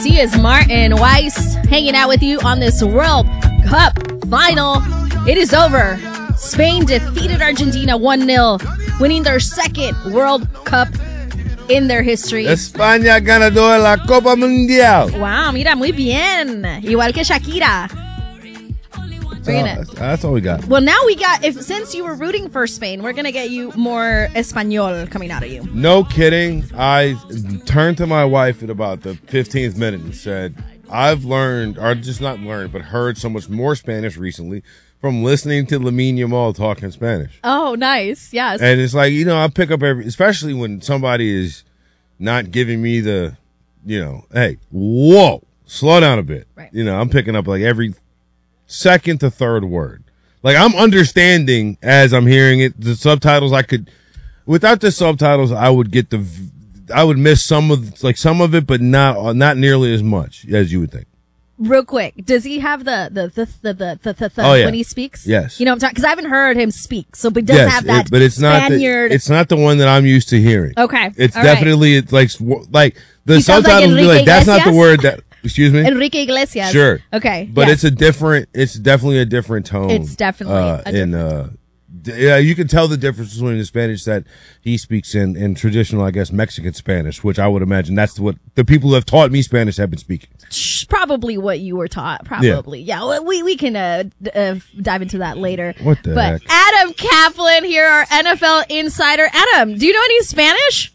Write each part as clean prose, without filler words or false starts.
He is Martin Weiss hanging out with you on this World Cup final. It is over. Spain defeated Argentina 1-0, winning their second World Cup in their history. España ganadora de la Copa Mundial. Wow, mira, muy bien. Igual que Shakira. That's all we got. Well, now we got, since you were rooting for Spain, we're going to get you more Espanol coming out of you. No kidding. I turned to my wife at about the 15th minute and said, I've learned, or just not learned, but heard so much more Spanish recently from listening to Lamine Yamal talking Spanish. Oh, nice. Yes. And it's like, I pick up especially when somebody is not giving me the, hey, whoa, slow down a bit. Right. I'm picking up like every second to third word. Like I'm understanding as I'm hearing it. The subtitles without the subtitles, I would miss some of it, but not nearly as much as you would think. Real quick, does he have the oh, yeah. when he speaks? Yes. You know what I'm talking, because I haven't heard him speak, so but he does have that but it's Spaniard. It's not the one that I'm used to hearing. Okay. It's all definitely right. it's like the He sounds subtitles like be like, that's not the Iglesias? word that. Excuse me? Enrique Iglesias. Sure. Okay. But yes. it's definitely a different tone. It's definitely you can tell the difference between the Spanish that he speaks in traditional, I guess, Mexican Spanish, which I would imagine that's what the people who have taught me Spanish have been speaking. Probably what you were taught. Probably. Yeah. Well, we can dive into that later. What the heck? Adam Kaplan here, our NFL insider. Adam, do you know any Spanish?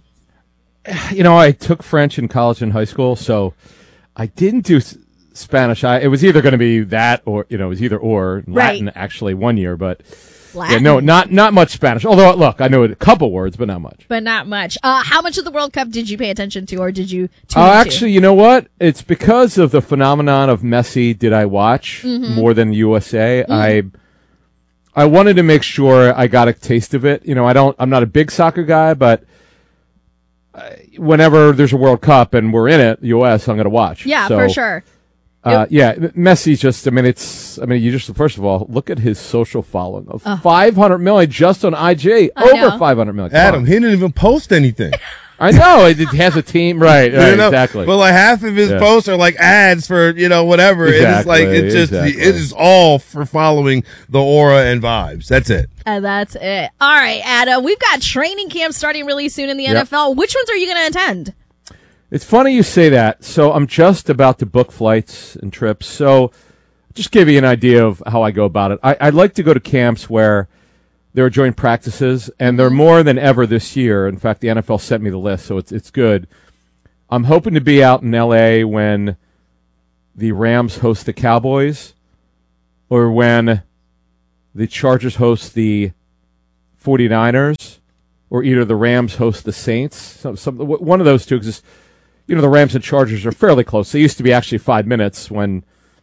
I took French in college and high school, so I didn't do Spanish. It was either going to be that or, it was either or. Latin, actually, 1 year, but Latin? Yeah, no, not much Spanish. Although, look, I know a couple words, but not much. How much of the World Cup did you pay attention to, or did you tune actually, you know what? It's because of the phenomenon of Messi did I watch more than USA. I wanted to make sure I got a taste of it. I'm not a big soccer guy, but whenever there's a World Cup and we're in it, U.S., I'm going to watch. Yeah, for sure. Messi's just, you just, first of all, look at his social following of 500 million just on IG, over 500 million. Adam, he didn't even post anything. I know, it has a team, right, exactly. But like half of his posts are like ads for, whatever. Exactly, it is all for following the aura and vibes. That's it. That's it. All right, Adam, we've got training camp starting really soon in the NFL. Which ones are you going to attend? It's funny you say that. So I'm just about to book flights and trips. So just give you an idea of how I go about it. I'd like to go to camps where there are joint practices, and they're more than ever this year. In fact, the NFL sent me the list, so it's good. I'm hoping to be out in L.A. when the Rams host the Cowboys, or when the Chargers host the 49ers, or either the Rams host the Saints. One of those two, because the Rams and Chargers are fairly close. They used to be actually 5 minutes when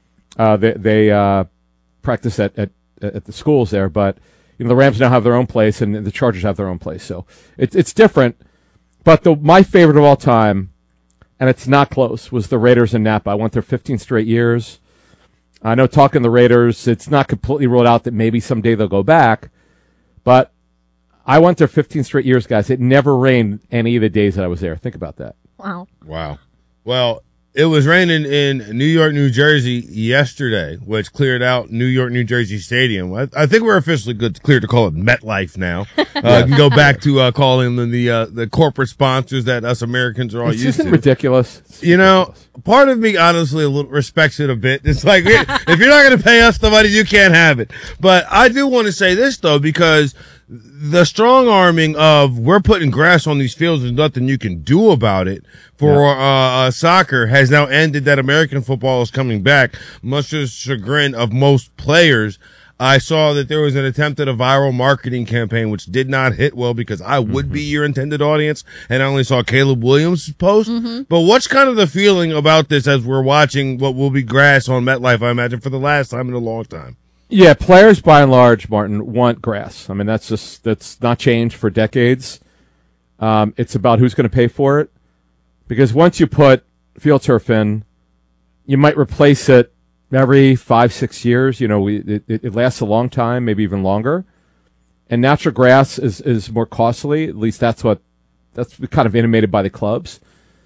they practice at the schools there, but the Rams now have their own place and the Chargers have their own place. So it's different. But my favorite of all time, and it's not close, was the Raiders in Napa. I went there 15 straight years. I know talking the Raiders, it's not completely ruled out that maybe someday they'll go back, but I went there 15 straight years, guys. It never rained any of the days that I was there. Think about that. Wow. Well, it was raining in New York, New Jersey yesterday, which cleared out New York, New Jersey Stadium. I think we're officially clear to call it MetLife now. Can go back to calling them the corporate sponsors that us Americans are all used to. Ridiculous. Part of me honestly respects it a bit. It's like, if you're not going to pay us the money, you can't have it. But I do want to say this, though, because the strong arming of we're putting grass on these fields and nothing you can do about it for soccer has now ended. That American football is coming back, much to the chagrin of most players. I saw that there was an attempt at a viral marketing campaign which did not hit well because I would be your intended audience, and I only saw Caleb Williams' post. But what's kind of the feeling about this as we're watching what will be grass on MetLife, I imagine, for the last time in a long time? Yeah, players by and large, Martin, want grass. That's not changed for decades. It's about who's going to pay for it. Because once you put field turf in, you might replace it every 5-6 years. It lasts a long time, maybe even longer. And natural grass is more costly. At least that's kind of intimated by the clubs.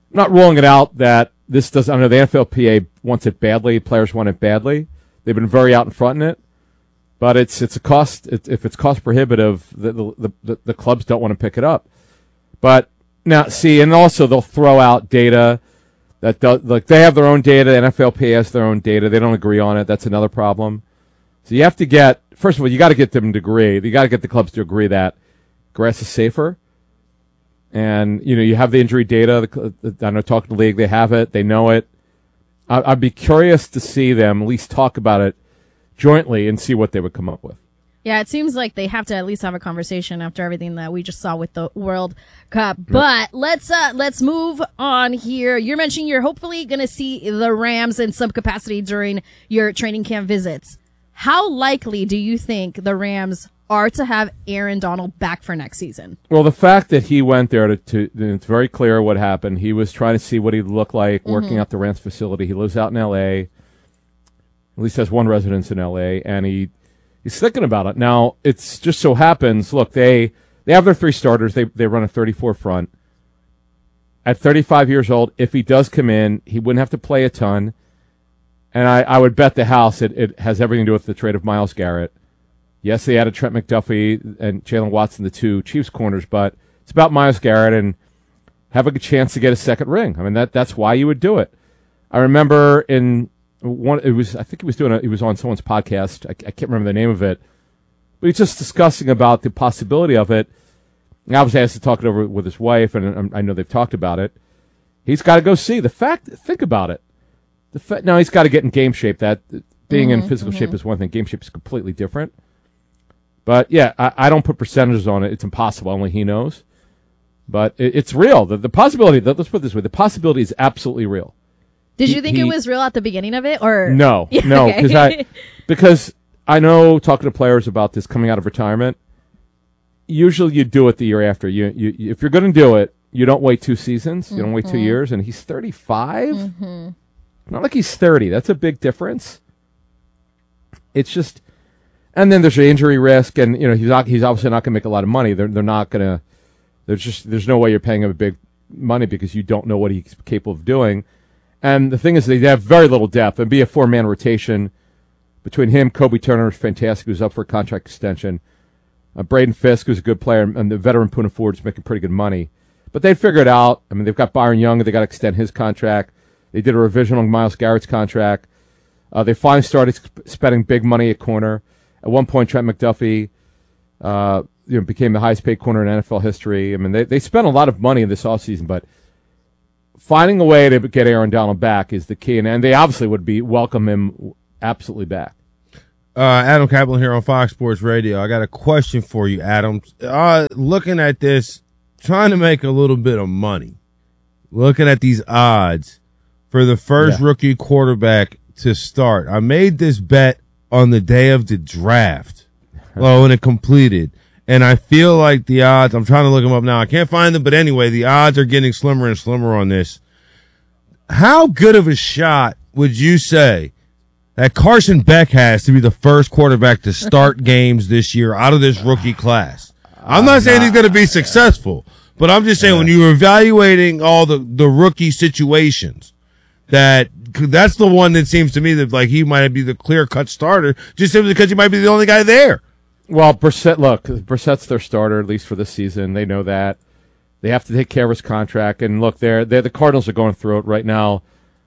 not ruling it out that this does. I know the NFLPA wants it badly. Players want it badly. They've been very out in front in it, but it's a cost. If it's cost prohibitive, the clubs don't want to pick it up. But now, see, and also they'll throw out data that does, like they have their own data. The NFLPA has their own data. They don't agree on it. That's another problem. So you have to get, first of all, you got to get them to agree. You got to get the clubs to agree that grass is safer. And, you have the injury data. I know talking to the league, they have it. They know it. I'd be curious to see them at least talk about it jointly and see what they would come up with. Yeah, it seems like they have to at least have a conversation after everything that we just saw with the World Cup. But let's move on here. You're mentioning you're hopefully going to see the Rams in some capacity during your training camp visits. How likely do you think the Rams are to have Aaron Donald back for next season? Well, the fact that he went there it's very clear what happened. He was trying to see what he'd look like working out the Rams facility. He lives out in L.A., at least has one residence in L.A., and he's thinking about it. Now, it's just so happens, look, they have their 3 starters. They run a 34 front. At 35 years old, if he does come in, he wouldn't have to play a ton. And I would bet the house it has everything to do with the trade of Myles Garrett. Yes, they added Trent McDuffie and Jalen Watson, the 2 Chiefs corners, but it's about Myles Garrett and having a chance to get a second ring. I mean, that's why you would do it. I remember in one, I think he was on someone's podcast. I can't remember the name of it, but he's just discussing about the possibility of it. And obviously, he has to talk it over with his wife, and I know they've talked about it. He's got to go see think about it. Now he's got to get in game shape. That being in physical shape is one thing. Game shape is completely different. But yeah, I don't put percentages on it. It's impossible. Only he knows. But it's real. The possibility. Let's put it this way: the possibility is absolutely real. Did you think it was real at the beginning of it, or no? No, because I know talking to players about this coming out of retirement. Usually, you do it the year after. You if you're going to do it, you don't wait 2 seasons. You don't wait 2 years, and he's 35. Not like he's 30. That's a big difference. It's just, and then there's the injury risk, and he's obviously not going to make a lot of money. They're not going to. There's no way you're paying him a big money because you don't know what he's capable of doing. And the thing is, they have very little depth. It'd be a 4-man rotation between him, Kobe Turner, who's fantastic, who's up for a contract extension, Braden Fisk, who's a good player, and the veteran Poona Ford is making pretty good money. But they'd figure it out. I mean, they've got Byron Young, they got to extend his contract. They did a revision on Myles Garrett's contract. They finally started spending big money at corner. At one point, Trent McDuffie became the highest-paid corner in NFL history. I mean, they spent a lot of money in this offseason, but finding a way to get Aaron Donald back is the key, and they obviously would welcome him absolutely back. Adam Kaplan here on Fox Sports Radio. I got a question for you, Adam. Looking at this, trying to make a little bit of money, looking at these odds for the first rookie quarterback to start. I made this bet on the day of the draft. When it completed. And I feel like the odds, I'm trying to look them up now. I can't find them, but anyway, the odds are getting slimmer and slimmer on this. How good of a shot would you say that Carson Beck has to be the first quarterback to start games this year out of this rookie class? I'm not saying he's going to be successful, but I'm just saying when you're evaluating all the rookie situations, that's the one that seems to me that like he might be the clear-cut starter just simply because he might be the only guy there. Well, Brissett's their starter, at least for this season. They know that. They have to take care of his contract. And look, the Cardinals are going through it right now.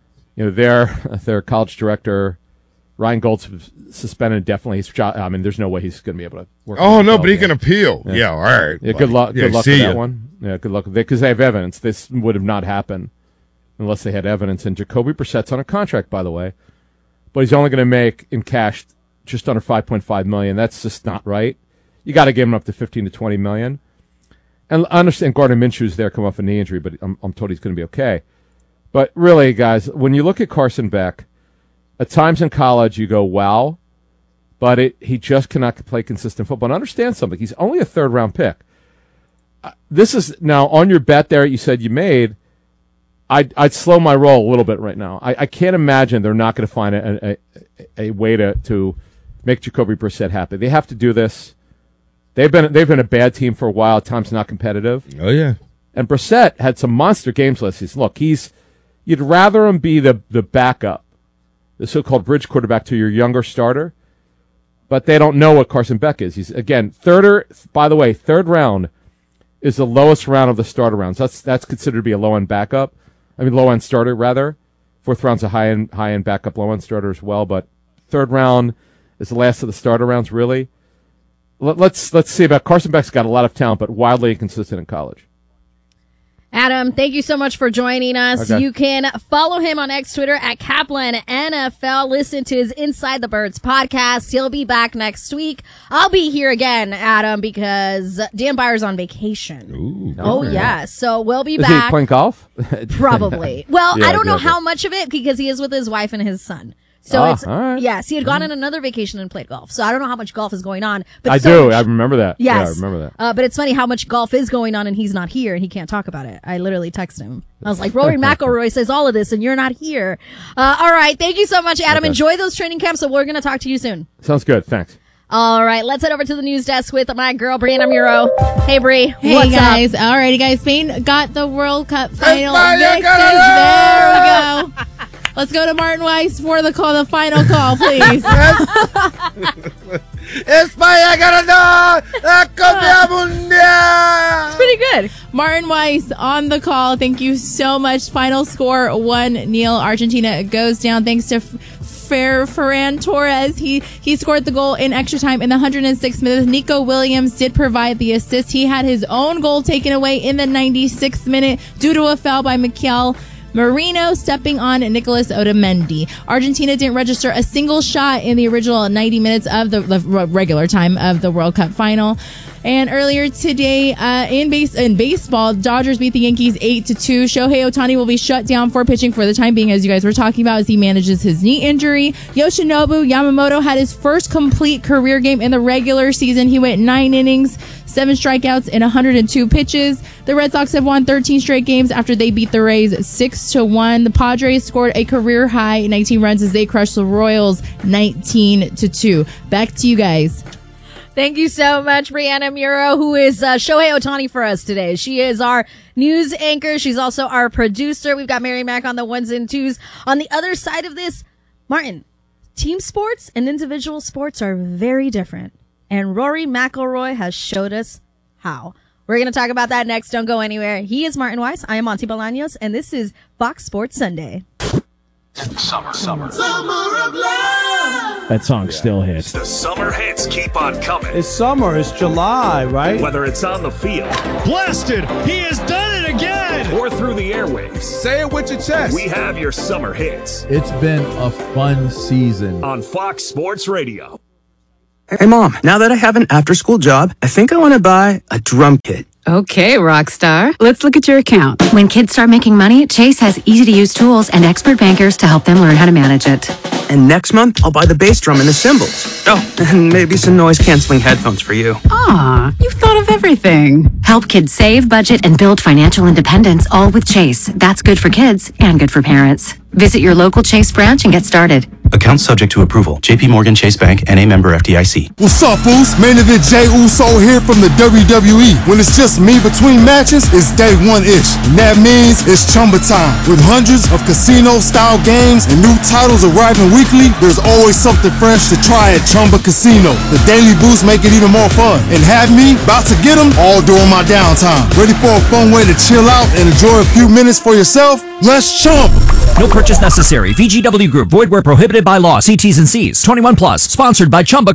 Their college director, Ryan Gold's suspended indefinitely. There's no way he's going to be able to work. Oh, no, but he can appeal. Yeah, all right. Yeah, good luck with that one. Yeah, good luck. Because they have evidence. This would have not happened unless they had evidence. And Jacoby Brissett's on a contract, by the way. But he's only going to make in cash just under $5.5 million. That's just not right. You got to give him up to $15 to $20 million. And I understand Gardner Minshew's there, come off a knee injury, but I'm told he's going to be okay. But really, guys, when you look at Carson Beck, at times in college you go, wow, but he just cannot play consistent football. And understand something, he's only a third-round pick. This is, now, on your bet there you said you made, I'd slow my roll a little bit right now. I can't imagine they're not going to find a way to make Jacoby Brissett happy. They have to do this. They've been a bad team for a while. At times not competitive. Oh yeah. And Brissett had some monster games last season. Look, you'd rather him be the backup, the so-called bridge quarterback to your younger starter, but they don't know what Carson Beck is. He's, again, third round is the lowest round of the starter rounds. That's considered to be a low-end backup. Low-end starter, rather. Fourth round's a high-end backup, low-end starter as well, but third round is the last of the starter rounds, really. Let's see about Carson Beck's got a lot of talent, but wildly inconsistent in college. Adam, thank you so much for joining us. Okay. You can follow him on X Twitter at Kaplan NFL. Listen to his Inside the Birds podcast. He'll be back next week. I'll be here again, Adam, because Dan Byer's on vacation. Ooh, oh, yeah. So we'll be Is back. he playing golf? Probably. Well, Yeah, I don't know exactly. how much of it because he is with his wife and his son. So all it's, right. yes, he had gone on another vacation and played golf. So I don't know how much golf is going on. But I so do. I remember that. Yes. Yeah, I remember that. But it's funny how much golf is going on and he's not here and he can't talk about it. I literally texted him. I was like, Rory McIlroy says all of this and you're not here. All right. Thank you so much, Adam. Okay. Enjoy those training camps. So we're going to talk to you soon. Sounds good. Thanks. All right. Let's head over to the news desk with my girl, Brianna Muro. Hey, Bri. Hey, what's guys. up? All righty, guys. Spain got the World Cup final España victory. ganó! There we go. Let's go to Martin Weiss for the final call, please. España ganó la Copa Mundial. Pretty good. Martin Weiss on the call. Thank you so much. Final score 1-0. Argentina goes down thanks to Ferran Torres. He scored the goal in extra time in the 106th minute. Nico Williams did provide the assist. He had his own goal taken away in the 96th minute due to a foul by Mikel Merino stepping on Nicolas Otamendi. Argentina didn't register a single shot in the original 90 minutes of the regular time of the World Cup final. And earlier today, in baseball, Dodgers beat the Yankees 8-2. Shohei Ohtani will be shut down for pitching for the time being, as you guys were talking about, as he manages his knee injury. Yoshinobu Yamamoto had his first complete career game in the regular season. He went 9 innings, 7 strikeouts, and 102 pitches. The Red Sox have won 13 straight games after they beat the Rays 6-1. The Padres scored a career high 19 runs as they crushed the Royals 19-2. Back to you guys. Thank you so much, Brianna Muro, who is Shohei Ohtani for us today. She is our news anchor. She's also our producer. We've got Mary Mack on the ones and twos. On the other side of this, Martin, team sports and individual sports are very different. And Rory McIlroy has showed us how. We're going to talk about that next. Don't go anywhere. He is Martin Weiss. I am Monty Bolaños, and this is Fox Sports Sunday. Summer of love. That song still hits. The summer hits keep on coming. It's summer. It's July, right? Whether it's on the field. Blasted! He has done it again! Or through the airwaves. Say it with your chest. We have your summer hits. It's been a fun season. On Fox Sports Radio. Hey, Mom, now that I have an after-school job, I think I want to buy a drum kit. Okay, Rockstar. Let's look at your account. When kids start making money, Chase has easy-to-use tools and expert bankers to help them learn how to manage it. And next month, I'll buy the bass drum and the cymbals. Oh, and maybe some noise-canceling headphones for you. Aw, you've thought of everything. Help kids save, budget, and build financial independence, all with Chase. That's good for kids and good for parents. Visit your local Chase branch and get started. Account subject to approval. JP Morgan Chase Bank, N.A. member FDIC. What's up, Boost? Main event Jey Uso here from the WWE. When it's just me between matches, it's day one-ish. And that means it's Chumba time. With hundreds of casino-style games and new titles arriving weekly, there's always something fresh to try at Chumba Casino. The Daily Boost make it even more fun. And have me about to get them all during my downtime. Ready for a fun way to chill out and enjoy a few minutes for yourself? Let's chump! No purchase necessary. VGW Group. Void where prohibited by law. See T's and C's. 21 plus. Sponsored by Chumba.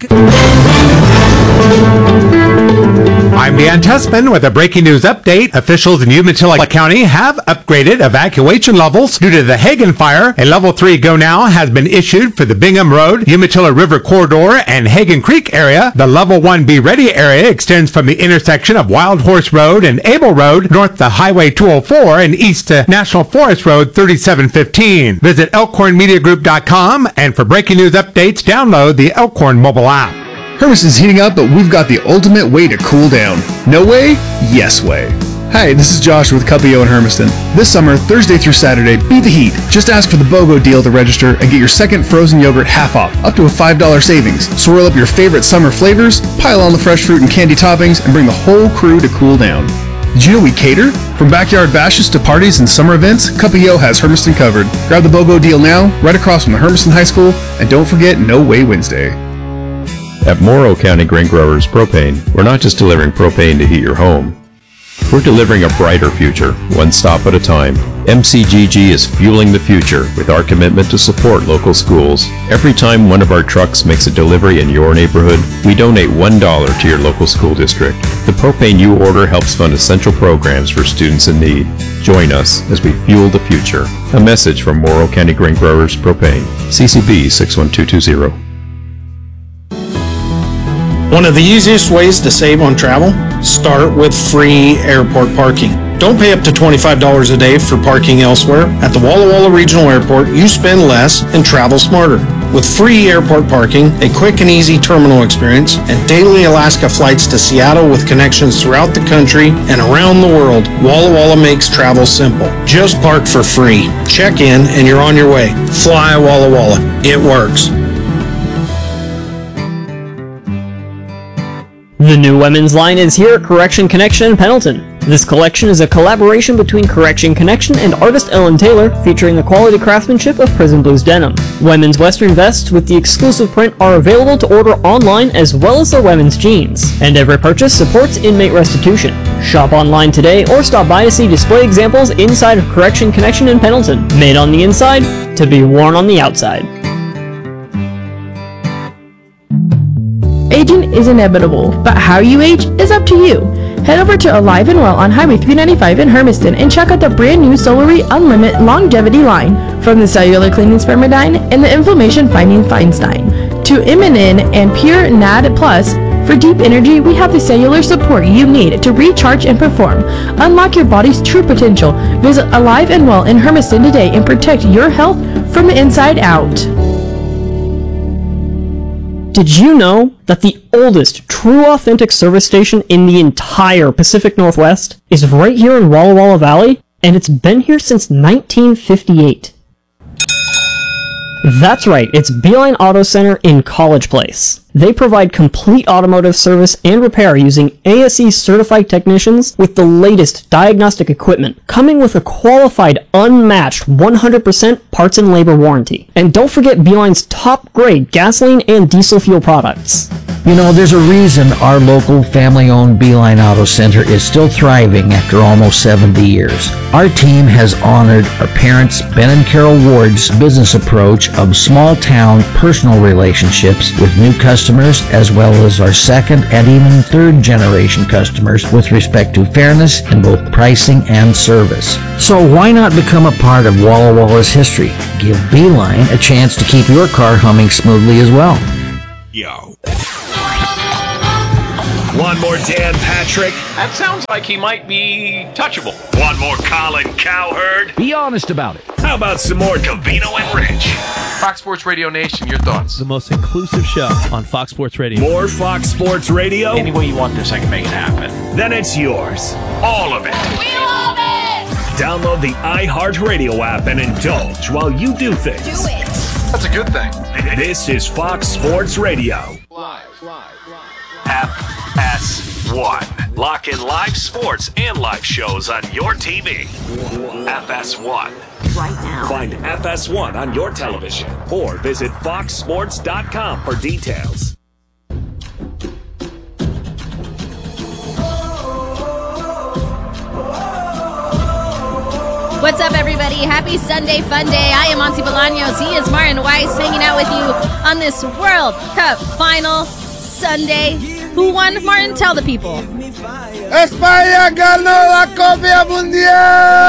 I'm Dan Tessman with a breaking news update. Officials in Umatilla County have upgraded evacuation levels due to the Hagen fire. A level 3 go now has been issued for the Bingham Road, Umatilla River Corridor, and Hagen Creek area. The level 1 Be Ready area extends from the intersection of Wild Horse Road and Abel Road north to Highway 204 and east to National Forest Road 3715. Visit elkhornmediagroup.com, and for breaking news updates, download the Elkhorn mobile app. Hermiston's heating up, but we've got the ultimate way to cool down. No way? Yes way. Hi, this is Josh with Cuppio in Hermiston. This summer, Thursday through Saturday, beat the heat. Just ask for the BOGO deal to register and get your second frozen yogurt half off, up to a $5 savings. Swirl up your favorite summer flavors, pile on the fresh fruit and candy toppings, and bring the whole crew to cool down. Did you know we cater? From backyard bashes to parties and summer events, Cup-E-O has Hermiston covered. Grab the BOGO deal now, right across from the Hermiston High School, and don't forget No Way Wednesday. At Morrow County Grain Growers Propane, we're not just delivering propane to heat your home. We're delivering a brighter future, one stop at a time. MCGG is fueling the future with our commitment to support local schools. Every time one of our trucks makes a delivery in your neighborhood, we donate $1 to your local school district. The propane you order helps fund essential programs for students in need. Join us as we fuel the future. A message from Morrow County Grain Growers Propane. CCB 61220. One of the easiest ways to save on travel? Start with free airport parking. Don't pay up to $25 a day for parking elsewhere. At the Walla Walla Regional Airport, you spend less and travel smarter. With free airport parking, a quick and easy terminal experience, and daily Alaska flights to Seattle with connections throughout the country and around the world, Walla Walla makes travel simple. Just park for free. Check in and you're on your way. Fly Walla Walla. It works. The new women's line is here at Correction Connection in Pendleton. This collection is a collaboration between Correction Connection and artist Ellen Taylor, featuring the quality craftsmanship of Prison Blues denim. Women's western vests with the exclusive print are available to order online, as well as their women's jeans. And every purchase supports inmate restitution. Shop online today or stop by to see display examples inside of Correction Connection in Pendleton. Made on the inside, to be worn on the outside. Aging is inevitable, but how you age is up to you. Head over to Alive and Well on Highway 395 in Hermiston and check out the brand new Solarii Unlimited Longevity line. From the cellular cleaning Spermidine and the inflammation fighting Feinstein to Immunin and Pure NAD Plus, for deep energy, we have the cellular support you need to recharge and perform. Unlock your body's true potential. Visit Alive and Well in Hermiston today and protect your health from the inside out. Did you know that the oldest true authentic service station in the entire Pacific Northwest is right here in Walla Walla Valley? And it's been here since 1958. That's right, it's Beeline Auto Center in College Place. They provide complete automotive service and repair using ASE certified technicians with the latest diagnostic equipment, coming with a qualified, unmatched 100% parts and labor warranty. And don't forget Beeline's top grade gasoline and diesel fuel products. You know, there's a reason our local family-owned Beeline Auto Center is still thriving after almost 70 years. Our team has honored our parents, Ben and Carol Ward's business approach of small-town personal relationships with new customers, as well as our second and even third-generation customers with respect to fairness in both pricing and service. So why not become a part of Walla Walla's history? Give Beeline a chance to keep your car humming smoothly as well. Yo. One more Dan Patrick. That sounds like he might be touchable. One more Colin Cowherd. Be honest about it. How about some more Covino and Rich? Fox Sports Radio Nation, your thoughts? The most inclusive show on Fox Sports Radio. More Fox Sports Radio? Any way you want this, I can make it happen. Then it's yours. All of it. We love it! Download the iHeartRadio app and indulge while you do things. Do it. That's a good thing. This is Fox Sports Radio. Live. FS1. Lock in live sports and live shows on your TV. FS1. Right now. Find FS1 on your television or visit foxsports.com for details. What's up, everybody? Happy Sunday Fun Day. I am Monty Bolaños. He is Martin Weiss, hanging out with you on this World Cup final Sunday. Who won, Martin? Tell the people. España ganó la Copa Mundial!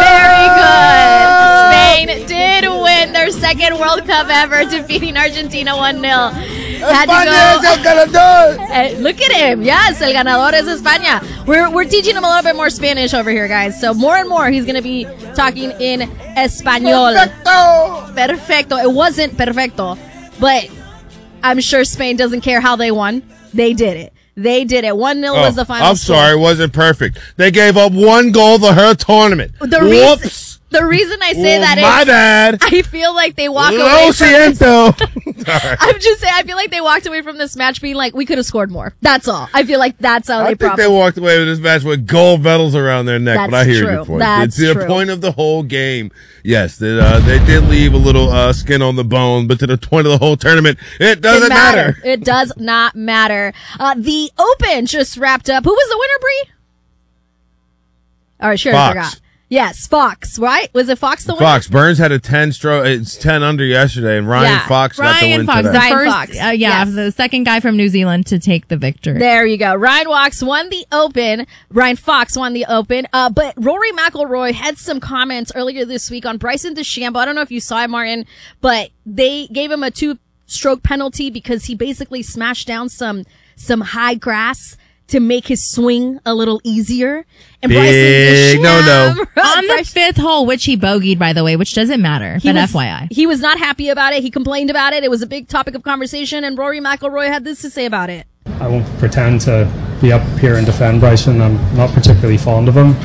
Very good. Spain did win their second World Cup ever, defeating Argentina 1-0. España es el ganador! Look at him. Yes, el ganador es España. We're teaching him a little bit more Spanish over here, guys. So more and more, he's going to be talking in Español. Perfecto! Perfecto. It wasn't perfecto, but I'm sure Spain doesn't care how they won. They did it. 1-0 was the final I'm score. sorry, it wasn't perfect. They gave up one goal the whole tournament. The reason I say that is my bad. I feel like they walk Lo away siento. I'm just saying, I feel like they walked away from this match being like, we could have scored more. That's all. I feel like that's how I think they walked away with this match with gold medals around their neck, That's but I hear true. your point. That's it's the true. point of the whole game. Yes, they did leave a little skin on the bone, but to the point of the whole tournament, it doesn't matter. It does not matter. The Open just wrapped up. Who was the winner, Bree? All right, sure, I Fox. forgot. Yes, Fox, right? Was it Fox the winner? Fox. Burns had a 10 stroke. It's 10 under yesterday, and Ryan Fox got the win Fox, today. the Ryan first, Fox. yes, the second guy from New Zealand to take the victory. There you go. Ryan Fox won the Open. Ryan Fox won the Open. But Rory McIlroy had some comments earlier this week on Bryson DeChambeau. I don't know if you saw it, Martin, but they gave him a 2-stroke penalty because he basically smashed down some high grass to make his swing a little easier. And Big no. On the fifth hole, which he bogeyed, by the way, which doesn't matter, but FYI. He was not happy about it. He complained about it. It was a big topic of conversation, and Rory McIlroy had this to say about it. I won't pretend to be up here and defend Bryson. I'm not particularly fond of him.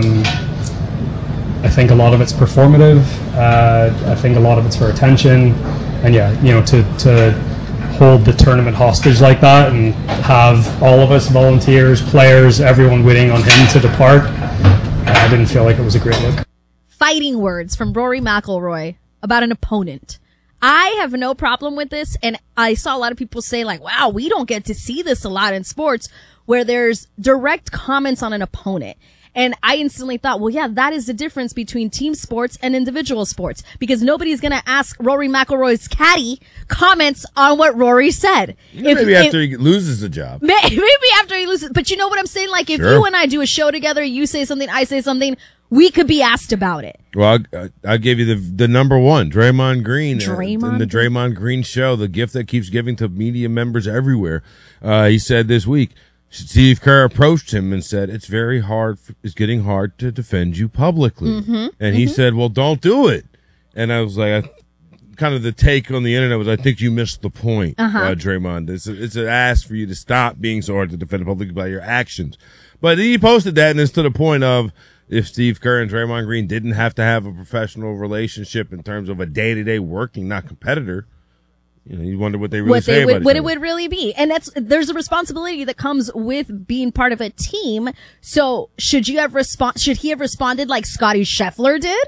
I think a lot of it's performative. I think a lot of it's for attention. And yeah, to hold the tournament hostage like that and have all of us, volunteers, players, everyone waiting on him to depart, I didn't feel like it was a great look. Fighting words from Rory McIlroy about an opponent. I have no problem with this, and I saw a lot of people say like, wow, we don't get to see this a lot in sports where there's direct comments on an opponent. And I instantly thought, well, yeah, that is the difference between team sports and individual sports, because nobody's going to ask Rory McIlroy's caddy comments on what Rory said. Maybe after he loses the job. Maybe after he loses. But you know what I'm saying? Like, if Sure. you and I do a show together, you say something, I say something, we could be asked about it. Well, I'll give you the number one, Draymond Green. Draymond in the Draymond Green show, the gift that keeps giving to media members everywhere. He said this week, Steve Kerr approached him and said, it's getting hard to defend you publicly. Mm-hmm. And he said, well, don't do it. And I was like, kind of the take on the internet was, I think you missed the point, Draymond. It's an ask for you to stop being so hard to defend publicly by your actions. But he posted that, and it's to the point of, if Steve Kerr and Draymond Green didn't have to have a professional relationship in terms of a day-to-day working, not competitor, you wonder what they really say about what it would really be. And there's a responsibility that comes with being part of a team. So should he have responded like Scotty Scheffler did?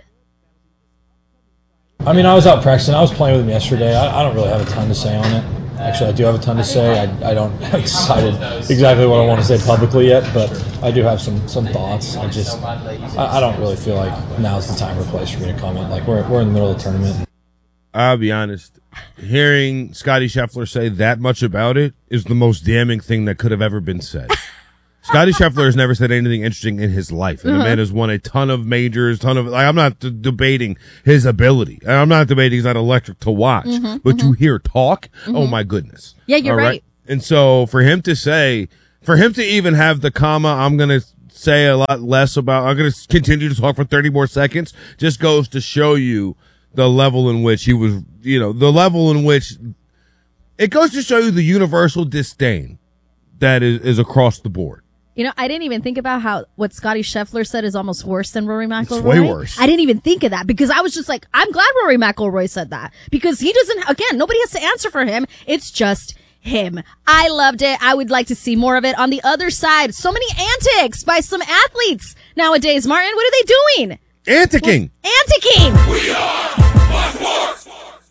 I mean, I was out practicing. I was playing with him yesterday. I don't really have a ton to say on it. Actually, I do have a ton to say. I don't have decided exactly what I want to say publicly yet, but I do have some thoughts. I don't really feel like now's the time or place for me to comment. Like, we're in the middle of the tournament. I'll be honest. Hearing Scotty Scheffler say that much about it is the most damning thing that could have ever been said. Scotty Scheffler has never said anything interesting in his life. And the man has won a ton of majors, I'm not debating his ability. I'm not debating he's not electric to watch. But you hear talk, oh my goodness. Yeah, you're right. And so for him to even have the comma, I'm going to say a lot less about, I'm going to continue to talk for 30 more seconds, just goes to show you the level in which he was, the level in which it goes to show you the universal disdain that is across the board. I didn't even think about what Scotty Scheffler said is almost worse than Rory McIlroy. It's way worse. I didn't even think of that because I was just like, I'm glad Rory McIlroy said that because he doesn't, again, nobody has to answer for him. It's just him. I loved it. I would like to see more of it. On the other side, so many antics by some athletes nowadays. Martin, what are they doing? Anticing. We are Sports.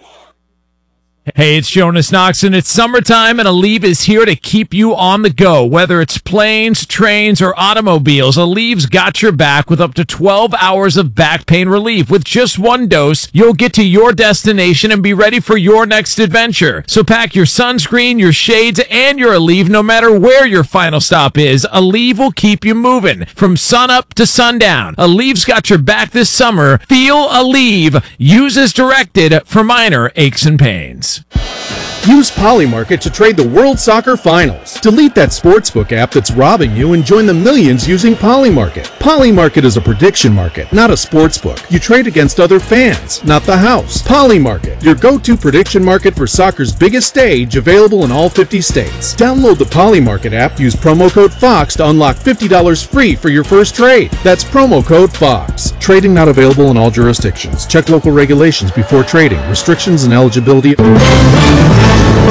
Hey, it's Jonas Knox, and it's summertime, and Aleve is here to keep you on the go. Whether it's planes, trains, or automobiles, Aleve's got your back with up to 12 hours of back pain relief. With just one dose, you'll get to your destination and be ready for your next adventure. So pack your sunscreen, your shades, and your Aleve no matter where your final stop is. Aleve will keep you moving from sun up to sundown. Aleve's got your back this summer. Feel Aleve. Use as directed for minor aches and pains. Use Polymarket to trade the World Soccer Finals. Delete that sportsbook app that's robbing you and join the millions using Polymarket. Polymarket is a prediction market, not a sportsbook. You trade against other fans, not the house. Polymarket, your go-to prediction market for soccer's biggest stage, available in all 50 states. Download the Polymarket app, use promo code FOX to unlock $50 free for your first trade. That's promo code FOX. Trading not available in all jurisdictions. Check local regulations before trading. Restrictions and eligibility.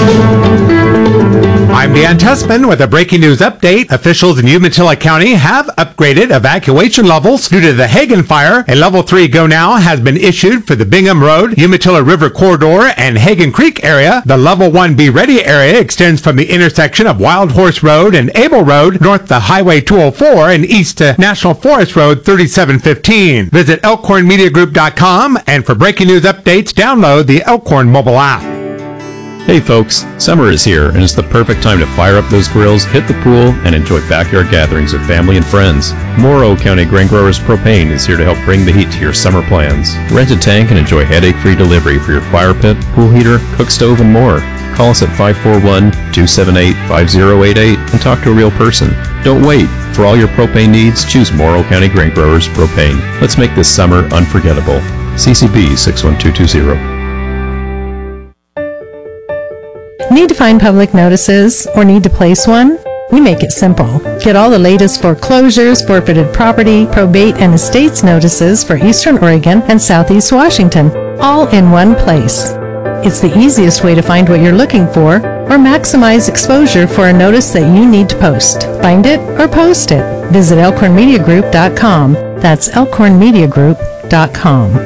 I'm Dan Tessman with a breaking news update. Officials in Umatilla County have upgraded evacuation levels due to the Hagen fire. A level 3 go now has been issued for the Bingham Road, Umatilla River Corridor, and Hagen Creek area. The level 1 Be Ready area extends from the intersection of Wild Horse Road and Able Road north to Highway 204 and east to National Forest Road 3715. Visit elkhornmediagroup.com, and for breaking news updates, download the Elkhorn mobile app. Hey folks, summer is here and it's the perfect time to fire up those grills, hit the pool, and enjoy backyard gatherings with family and friends. Morrow County Grain Growers Propane is here to help bring the heat to your summer plans. Rent a tank and enjoy headache-free delivery for your fire pit, pool heater, cook stove, and more. Call us at 541-278-5088 and talk to a real person. Don't wait. For all your propane needs, choose Morrow County Grain Growers Propane. Let's make this summer unforgettable. CCB 61220. Need to find public notices or need to place one? We make it simple. Get all the latest foreclosures, forfeited property, probate, and estates notices for Eastern Oregon and Southeast Washington, all in one place. It's the easiest way to find what you're looking for or maximize exposure for a notice that you need to post. Find it or post it. Visit elkhornmediagroup.com. That's elkhornmediagroup.com.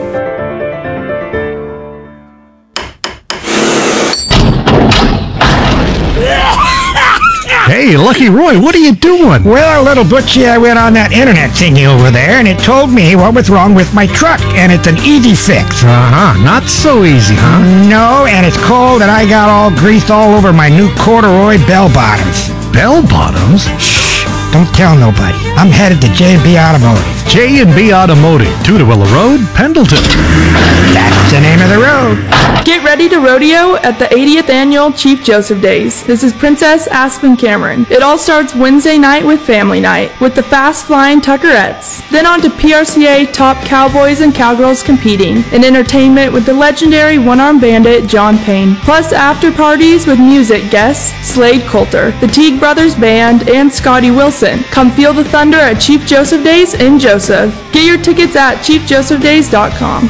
Hey, Lucky Roy, what are you doing? Well, little Butchie, I went on that internet thingy over there, and it told me what was wrong with my truck, and it's an easy fix. Not so easy, huh? No, and it's cold, and I got all greased all over my new corduroy bell bottoms. Bell bottoms? Shh, don't tell nobody. I'm headed to J&B Automotive. J&B Automotive, Tudorilla Road, Pendleton. That's the name of the road. Get ready to rodeo at the 80th Annual Chief Joseph Days. This is Princess Aspen Cameron. It all starts Wednesday night with Family Night, with the fast-flying Tuckerettes. Then on to PRCA top cowboys and cowgirls competing, and entertainment with the legendary one-armed bandit John Payne. Plus after parties with music guests Slade Coulter, the Teague Brothers Band, and Scotty Wilson. Come feel the thunder at Chief Joseph Days in Joseph. Get your tickets at chiefjosephdays.com.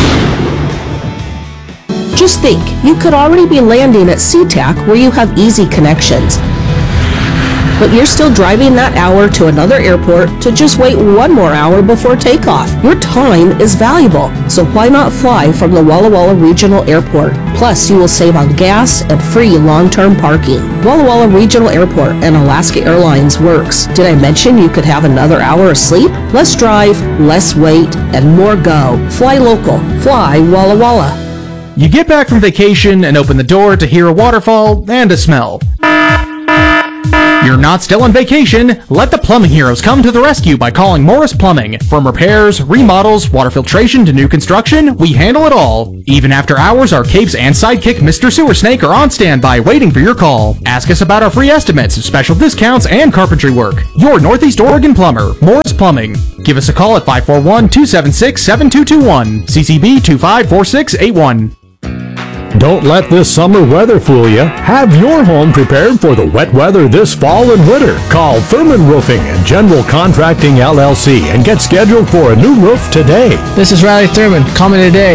Just think, you could already be landing at SeaTac where you have easy connections. But you're still driving that hour to another airport to just wait one more hour before takeoff. Your time is valuable, so why not fly from the Walla Walla Regional Airport? Plus, you will save on gas and free long-term parking. Walla Walla Regional Airport and Alaska Airlines works. Did I mention you could have another hour of sleep? Less drive, less wait, and more go. Fly local. Fly Walla Walla. You get back from vacation and open the door to hear a waterfall and a smell. You're not still on vacation. Let the plumbing heroes come to the rescue by calling Morris Plumbing. From repairs, remodels, water filtration to new construction, we handle it all. Even after hours, our capes and sidekick Mr. Sewer Snake are on standby waiting for your call. Ask us about our free estimates, special discounts, and carpentry work. Your Northeast Oregon plumber, Morris Plumbing. Give us a call at 541-276-7221. CCB 254681. Don't let this summer weather fool you. Have your home prepared for the wet weather this fall and winter. Call Thurman Roofing and General Contracting LLC and get scheduled for a new roof today. This is Riley Thurman. Call me today,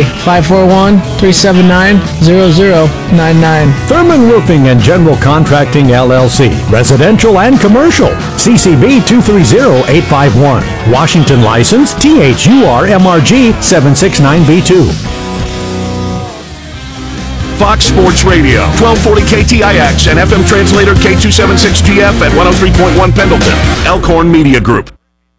541-379-0099. Thurman Roofing and General Contracting LLC. Residential and commercial. CCB 230851. Washington license THURMRG 769B2. Fox Sports Radio, 1240 KTIX and FM translator K276GF at 103.1 Pendleton. Elkhorn Media Group.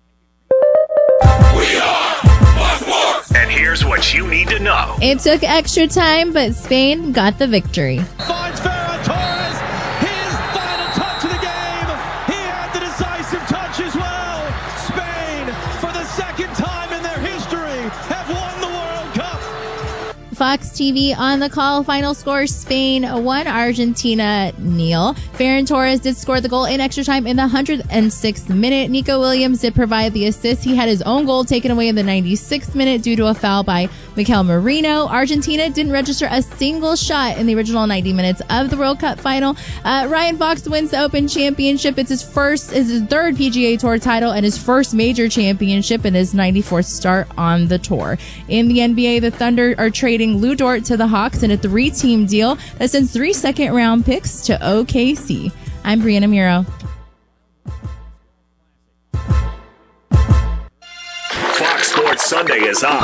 And here's what you need to know. It took extra time, but Spain got the victory. Finds Ferran Torres. His final touch of the game. He had the decisive touch as well. Spain, for the second time in their history, have won the World Cup. Fox TV on the call. Final score, Spain 1, Argentina 0. Ferran Torres did score the goal in extra time in the 106th minute. Nico Williams did provide the assist. He had his own goal taken away in the 96th minute due to a foul by Mikel Merino. Argentina didn't register a single shot in the original 90 minutes of the World Cup final. Ryan Fox wins the Open Championship. It's his third PGA Tour title and his first major championship in his 94th start on the tour. In the NBA, the Thunder are trading Lou Dort to the Hawks in a 3-team deal that sends 3 second-round picks to OKC. I'm Brianna Muro. Fox Sports Sunday is on.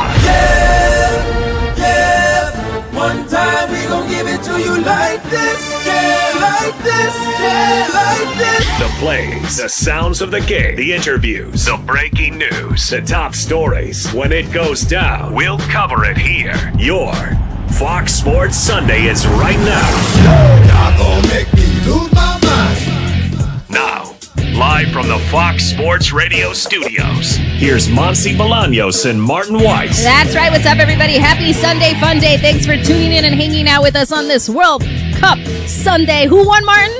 Yeah. One time we gon' give it to you like this. Yeah, like this. Yeah, like this. The plays, the sounds of the game, the interviews, the breaking news, the top stories. When it goes down, we'll cover it here. Your Fox Sports Sunday is right now. Y'all gon' make me lose my mind. Now, live from the Fox Sports Radio studios, here's Monsi Bolaños and Martin Weiss. That's right. What's up, everybody? Happy Sunday, fun day. Thanks for tuning in and hanging out with us on this World Cup Sunday. Who won, Martin?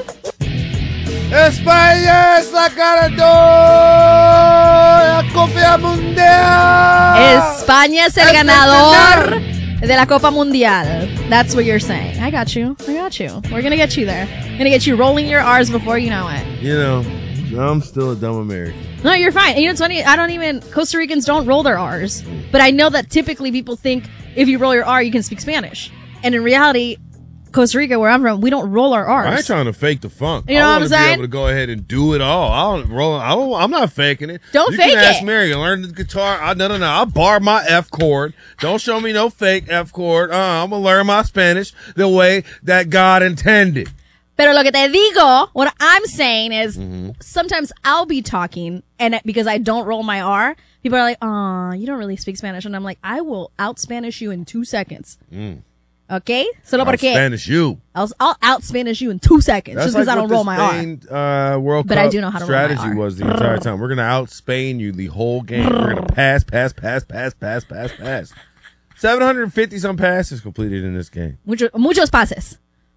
España es la ganadora de la Copa Mundial. España es el ganador de la Copa Mundial. That's what you're saying. I got you. We're going to get you there. Going to get you rolling your R's before you know it. You know, I'm still a dumb American. No, you're fine. You know, it's funny. Costa Ricans don't roll their R's. But I know that typically people think if you roll your R, you can speak Spanish. And in reality, Costa Rica, where I'm from, we don't roll our R's. I ain't trying to fake the funk. You know what I'm saying? I want to be able to go ahead and do it all. I'm not faking it. Don't fake it. You can ask Mary to learn the guitar. No. I bar my F chord. Don't show me no fake F chord. I'm going to learn my Spanish the way that God intended. Pero lo que te digo, what I'm saying is sometimes I'll be talking and because I don't roll my R, people are like, you don't really speak Spanish. And I'm like, I will out-Spanish you in 2 seconds. Okay? Solo porque Spanish you. I'll out-Spanish you in 2 seconds just because I don't roll my R. World but Cup I do know how to roll my R. strategy was the entire time. We're going to out-Spain you the whole game. We're going to pass. 750-some passes completed in this game. Muchos pases.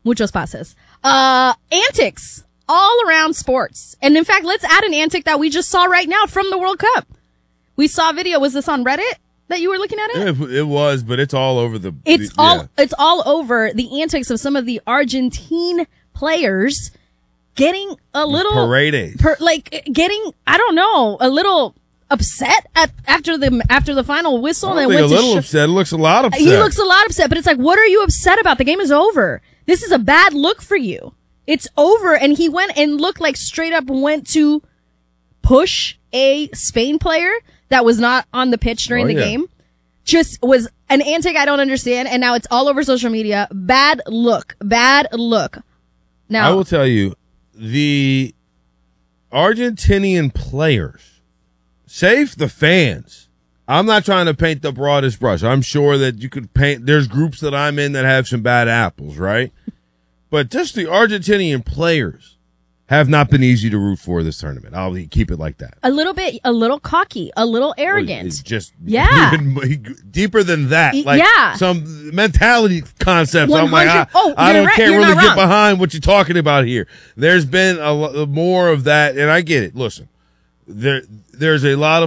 Antics all around sports. And in fact, let's add an antic that we just saw right now from the World Cup. We saw a video. Was this on Reddit that you were looking at it? It was, but it's all over It's all over the antics of some of the Argentine players getting a little parade. Getting, I don't know, a little upset after the final whistle. I think a little upset. It looks a lot upset. He looks a lot upset, but it's like, what are you upset about? The game is over. This is a bad look for you. It's over. And he went and looked like straight up went to push a Spain player that was not on the pitch during the game. Just was an antic I don't understand. And now it's all over social media. Bad look. Now, I will tell you, the Argentinian players, save the fans. I'm not trying to paint the broadest brush. I'm sure that you could paint. There's groups that I'm in that have some bad apples, right? But just the Argentinian players have not been easy to root for this tournament. I'll keep it like that. A little cocky, a little arrogant. It's just even deeper than that. Like some mentality concepts. I'm like, I don't can't really get behind what you're talking about here. There's been more of that, and I get it. Listen, there's a lot of